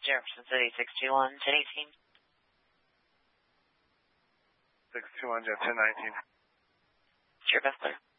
Jefferson City, 621, 1018. 621, Jeff, 1019. Sure, best clear.